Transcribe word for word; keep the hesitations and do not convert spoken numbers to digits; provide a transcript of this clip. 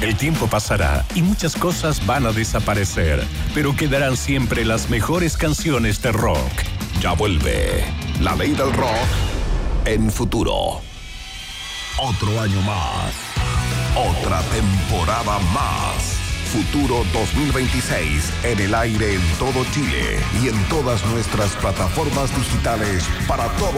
El tiempo pasará y muchas cosas van a desaparecer, pero quedarán siempre las mejores canciones de rock. Ya vuelve La Ley del Rock en Futuro. Otro año más. Otra temporada más. Futuro dos mil veintiséis en el aire en todo Chile y en todas nuestras plataformas digitales para todo